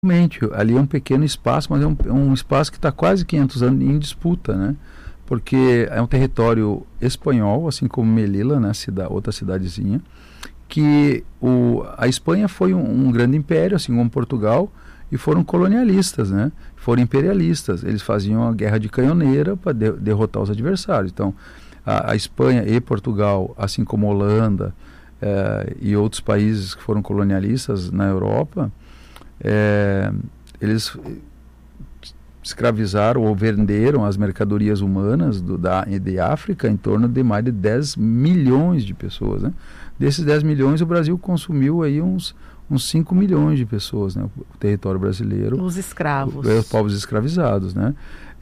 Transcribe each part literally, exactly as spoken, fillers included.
Realmente, ali é um pequeno espaço, mas é um, um espaço que está quase quinhentos anos em disputa, né? Porque é um território espanhol, assim como Melilla, né? Cida, outra cidadezinha, que o, a Espanha foi um, um grande império, assim como Portugal, e foram colonialistas, né? Foram imperialistas. Eles faziam a guerra de canhoneira para de, derrotar os adversários. Então, a, a Espanha e Portugal, assim como Holanda eh, e outros países que foram colonialistas na Europa, É, eles escravizaram ou venderam as mercadorias humanas do, da, de África em torno de mais de dez milhões de pessoas, né? Desses dez milhões, o Brasil consumiu aí uns, uns cinco milhões de pessoas, né? O território brasileiro. Os escravos. Os povos escravizados, né?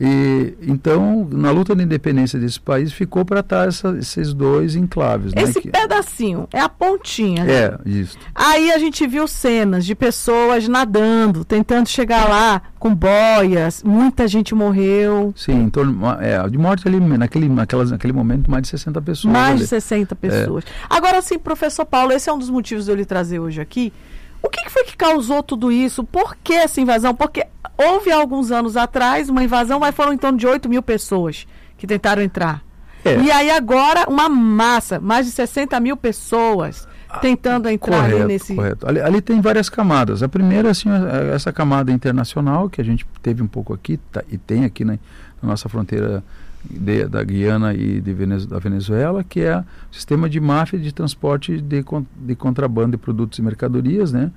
E, então, na luta da independência desse país, ficou para estar essa, esses dois enclaves. Esse né? que, pedacinho, é a pontinha. Né? É, isso. Aí a gente viu cenas de pessoas nadando, tentando chegar lá com boias, muita gente morreu. Sim, em torno, é, de morte ali, naquele, naquelas, naquele momento, mais de sessenta pessoas. Mais ali. de sessenta pessoas. É. Agora sim, professor Paulo, esse é um dos motivos de eu lhe trazer hoje aqui. O que, que foi que causou tudo isso? Por que essa invasão? Porque houve alguns anos atrás uma invasão, mas foram em torno de oito mil pessoas que tentaram entrar. É. E aí agora uma massa, mais de sessenta mil pessoas tentando entrar correto, ali nesse... Correto. Ali, ali tem várias camadas. A primeira, assim, essa camada internacional, que a gente teve um pouco aqui, tá, e tem aqui na, na nossa fronteira de, da Guiana e de Venez, da Venezuela, que é o sistema de máfia de transporte de, de contrabando de produtos e mercadorias, né?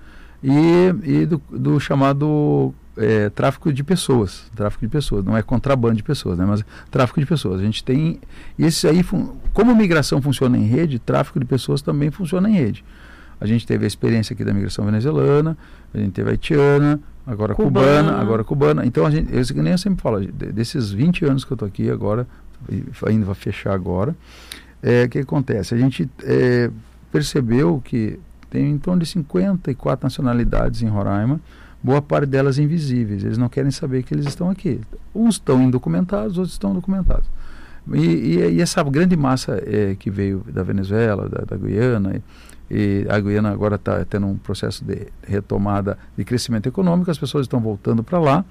E, e do, do chamado é, tráfico de pessoas, tráfico de pessoas, não é contrabando de pessoas, né? Mas tráfico de pessoas. A gente tem, esse aí, como a migração funciona em rede, tráfico de pessoas também funciona em rede. A gente teve a experiência aqui da migração venezuelana, a gente teve a haitiana, agora cubana, cubana agora cubana. Então, a gente, eu, nem eu sempre falo, desses vinte anos que eu estou aqui agora, ainda vai fechar agora, é, o que acontece? A gente é, percebeu que tem em torno de cinquenta e quatro nacionalidades em Roraima, boa parte delas invisíveis. Eles não querem saber que eles estão aqui. Uns estão indocumentados, outros estão documentados. E, e, e essa grande massa é, que veio da Venezuela, da, da Guiana... E, E a Guiana agora está tendo um processo de retomada de crescimento econômico, as pessoas estão voltando para lá.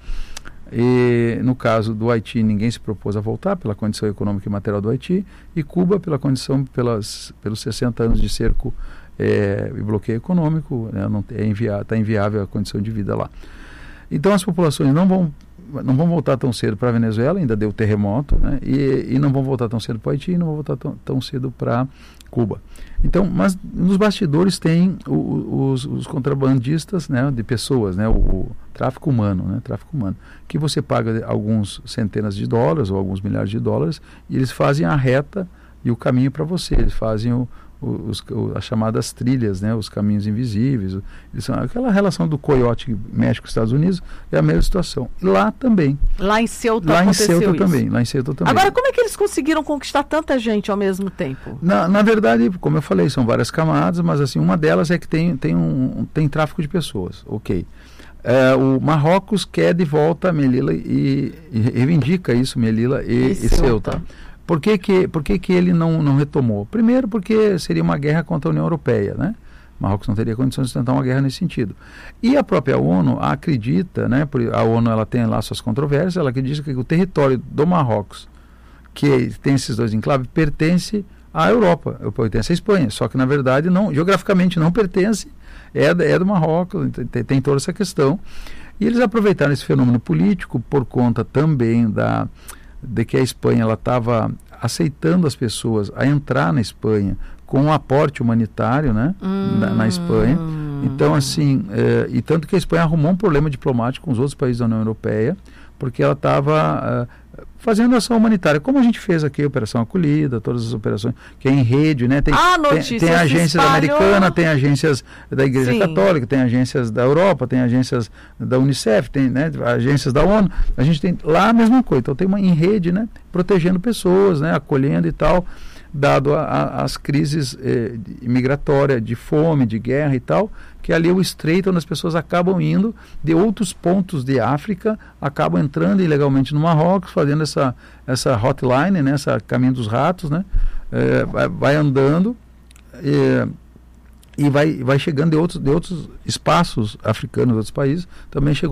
E no caso do Haiti, ninguém se propôs a voltar pela condição econômica e material do Haiti, e Cuba pela condição, pelas, pelos sessenta anos de cerco é, e bloqueio econômico, né, não é invia, está inviável a condição de vida lá. Então as populações não vão, não vão voltar tão cedo para a Venezuela, ainda deu terremoto, né, e, e não vão voltar tão cedo para o Haiti, e não vão voltar tão, tão cedo para Cuba. Então, mas nos bastidores tem o, os, os contrabandistas, né, de pessoas, né, o, o tráfico humano, né, tráfico humano, que você paga alguns centenas de dólares ou alguns milhares de dólares e eles fazem a reta e o caminho para você. Eles fazem o, os, o, as chamadas trilhas, né, os caminhos invisíveis. Eles são, aquela relação do coiote México-Estados Unidos é a mesma situação. E lá também. Lá em Ceuta lá aconteceu em Ceuta isso. também. Lá em Ceuta também. Agora, como é que eles conseguiram conquistar tanta gente ao mesmo tempo? Na, na verdade, como eu falei, são várias camadas, mas assim, uma delas é que tem, tem, um, tem tráfico de pessoas. Ok. É, o Marrocos quer de volta Melilla e, e reivindica isso, Melilla e, e, e Ceuta. Por que que, por que que ele não, não retomou? Primeiro porque seria uma guerra contra a União Europeia, né? Marrocos não teria condições de tentar uma guerra nesse sentido. E a própria ONU acredita, né? A ONU ela tem lá suas controvérsias, ela acredita que o território do Marrocos, que tem esses dois enclaves, pertence à Europa, pertence à Espanha, só que na verdade não, geograficamente não pertence, é, é do Marrocos, tem, tem toda essa questão. E eles aproveitaram esse fenômeno político por conta também da... de que a Espanha ela estava aceitando as pessoas a entrar na Espanha com um aporte humanitário, né, hum. na, na Espanha. Então, assim, é, e tanto que a Espanha arrumou um problema diplomático com os outros países da União Europeia, porque ela estava uh, fazendo ação humanitária, como a gente fez aqui, a Operação Acolhida, todas as operações, que é em rede, né? Tem, ah, tem, tem agências americanas, tem agências da Igreja Sim. Católica, tem agências da Europa, tem agências da Unicef, tem, né, agências da ONU, a gente tem lá a mesma coisa, então tem uma em rede, né, protegendo pessoas, né, acolhendo e tal, dado a, a, as crises eh, migratórias, de fome, de guerra e tal, que ali é o estreito onde as pessoas acabam indo de outros pontos de África, acabam entrando ilegalmente no Marrocos, fazendo essa, essa hotline, né, essa caminho dos ratos, né, é, vai, vai andando, é, e vai, vai chegando de outros, de outros espaços africanos, outros países, também chegou